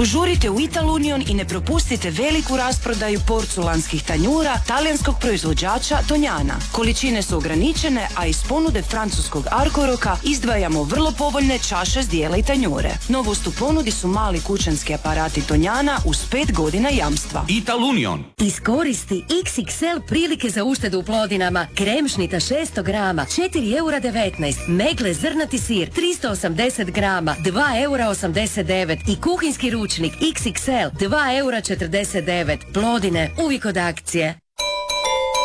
Požurite u Ital Union i ne propustite veliku rasprodaju porculanskih tanjura talijanskog proizvođača Tonjana. Količine su ograničene, a iz ponude francuskog Arcoroka izdvajamo vrlo povoljne čaše, zdjela i tanjure. Novost u ponudi su mali kućanski aparati Tonjana uz 5 godina jamstva. Ital Union. Iskoristi XXL prilike za uštedu u Plodinama. Krem šnita 600 grama, 4,19 €. Megle zrnati sir, 380 grama, 2,89 € i kuhinjski ručnik XXL, 2,49 €. Plodine, uvijek od akcije.